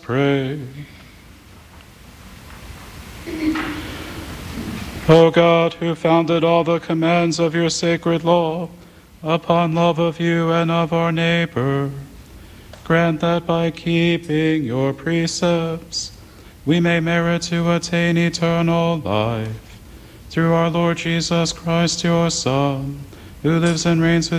pray. O God, who founded all the commands of your sacred law upon love of you and of our neighbor, grant that by keeping your precepts we may merit to attain eternal life. Through our Lord Jesus Christ, your Son, who lives and reigns with